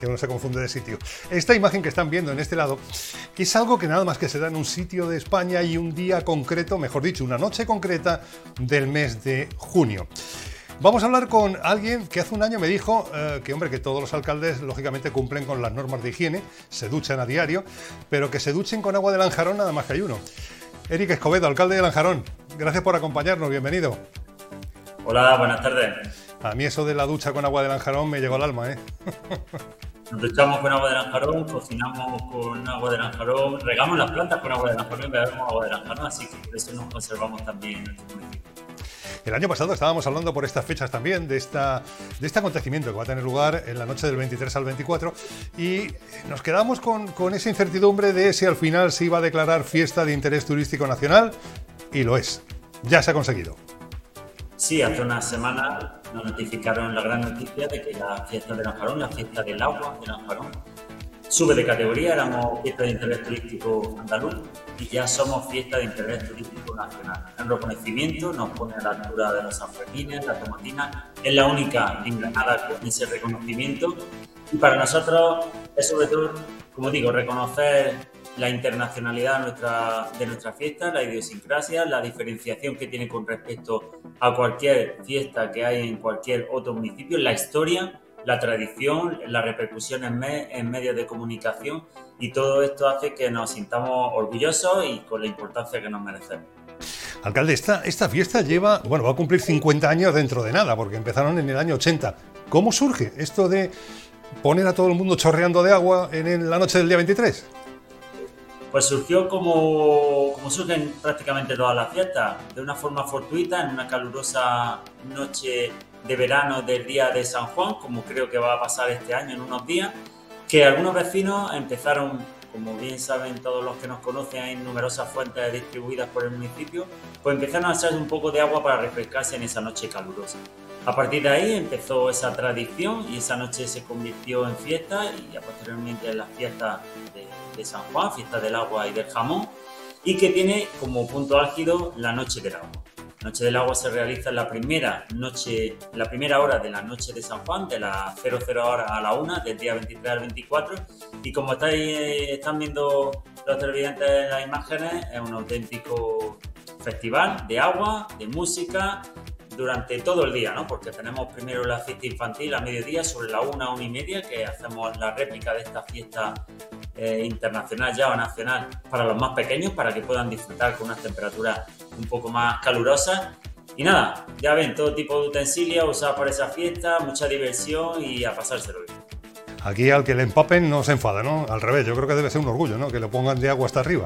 que uno se confunde de sitio. Esta imagen que están viendo en este lado es algo que nada más que se da en un sitio de España y un día concreto, mejor dicho, una noche concreta del mes de junio. Vamos a hablar con alguien que hace un año me dijo que todos los alcaldes lógicamente cumplen con las normas de higiene, se duchan a diario, pero que se duchen con agua de Lanjarón nada más que hay uno. Eric Escobedo, alcalde de Lanjarón, gracias por acompañarnos, bienvenido. Hola, buenas tardes. A mí eso de la ducha con agua de Lanjarón me llegó al alma, ¿eh? Nos duchamos con agua de Lanjarón, cocinamos con agua de Lanjarón, regamos las plantas con agua de Lanjarón y bebemos agua de Lanjarón, así que por eso nos conservamos también en nuestro municipio. El año pasado estábamos hablando por estas fechas también de este acontecimiento que va a tener lugar en la noche del 23 al 24 y nos quedamos con esa incertidumbre de si al final se iba a declarar fiesta de interés turístico nacional, y lo es. Ya se ha conseguido. Sí, hace una semana nos notificaron la gran noticia de que la fiesta de Lanjarón, la fiesta del agua de Lanjarón, sube de categoría. Éramos fiesta de interés turístico andaluz y ya somos fiesta de interés turístico nacional. El reconocimiento nos pone a la altura de los sanfermines, la tomatina, es la única en Granada con ese reconocimiento, y para nosotros es sobre todo, como digo, reconocer la internacionalidad de nuestra fiesta, la idiosincrasia, la diferenciación que tiene con respecto a cualquier fiesta que hay en cualquier otro municipio, la historia, la tradición, la repercusión en medios de comunicación, y todo esto hace que nos sintamos orgullosos y con la importancia que nos merecemos. Alcalde, esta fiesta va a cumplir 50 años dentro de nada, porque empezaron en el año 80. ¿Cómo surge esto de poner a todo el mundo chorreando de agua en la noche del día 23? Pues surgió como surgen prácticamente todas las fiestas, de una forma fortuita, en una calurosa noche de verano del día de San Juan, como creo que va a pasar este año en unos días, que algunos vecinos empezaron, como bien saben todos los que nos conocen, hay numerosas fuentes distribuidas por el municipio, pues empezaron a echar un poco de agua para refrescarse en esa noche calurosa. A partir de ahí empezó esa tradición y esa noche se convirtió en fiesta, y ya posteriormente en las fiestas de San Juan, fiesta del agua y del jamón, y que tiene como punto álgido la Noche del Agua. La Noche del Agua se realiza en la primera hora de la noche de San Juan, de las 00 horas a la 1, del día 23 al 24, y como están viendo los televidentes en las imágenes, es un auténtico festival de agua, de música, durante todo el día, ¿no? Porque tenemos primero la fiesta infantil a mediodía, sobre la 1:30, que hacemos la réplica de esta fiesta internacional ya o nacional para los más pequeños, para que puedan disfrutar con unas temperaturas un poco más calurosas. Y nada, ya ven, todo tipo de utensilios usados para esa fiesta, mucha diversión y a pasárselo bien. Aquí al que le empapen no se enfada, ¿no? Al revés, yo creo que debe ser un orgullo, ¿no? Que le pongan de agua hasta arriba.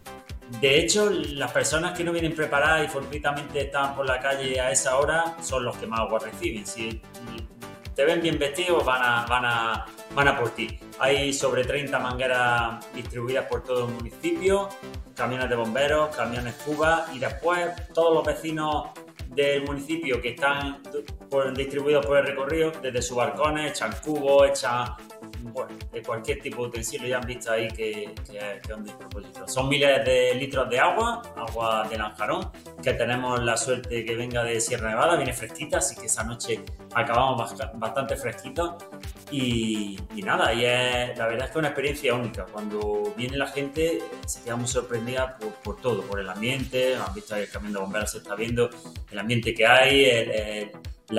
De hecho, las personas que no vienen preparadas y fortuitamente están por la calle a esa hora son los que más agua reciben. Si te ven bien vestidos, van a por ti. Hay sobre 30 mangueras distribuidas por todo el municipio, camiones de bomberos, camiones cuba, y después todos los vecinos del municipio que están distribuidos por el recorrido, desde sus balcones, echan cubos, de cualquier tipo de utensilio. Ya han visto ahí que es un despropósito. Son miles de litros de agua de Lanjarón, que tenemos la suerte que venga de Sierra Nevada, viene fresquita, así que esa noche acabamos bastante fresquitos. Y nada, la verdad es que es una experiencia única. Cuando viene la gente se queda muy sorprendida por todo, por el ambiente. Han visto que el camión de bomberos se está viendo, el ambiente que hay, el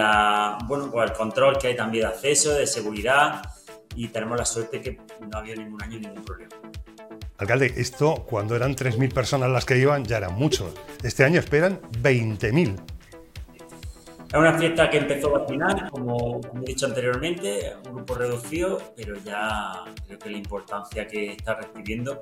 control que hay también de acceso, de seguridad, y tenemos la suerte que no ha habido ningún año ningún problema. Alcalde, esto cuando eran 3.000 personas las que iban ya eran muchos. Este año esperan 20.000. Es una fiesta que empezó a final, como he dicho anteriormente, un grupo reducido, pero ya creo que la importancia que está recibiendo,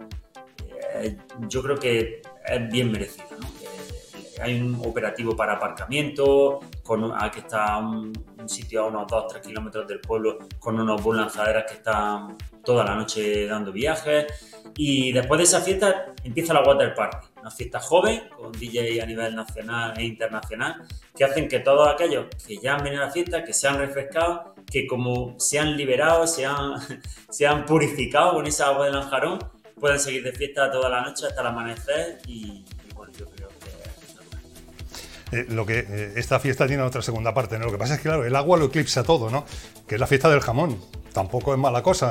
yo creo que es bien merecida, ¿no? Hay un operativo para aparcamiento, que está un sitio a unos 2-3 kilómetros del pueblo, con unos bus lanzaderas que están toda la noche dando viajes. Y después de esa fiesta empieza la Water Party, una fiesta joven con DJ a nivel nacional e internacional, que hacen que todos aquellos que ya han venido a la fiesta, que se han refrescado, que como se han liberado, se han purificado con esa agua de Lanjarón, pueden seguir de fiesta toda la noche hasta el amanecer. Y bueno, yo creo que esta fiesta tiene otra segunda parte, ¿no? Lo que pasa es que, claro, el agua lo eclipsa todo, ¿no? Que es la fiesta del jamón. tampoco es mala cosa.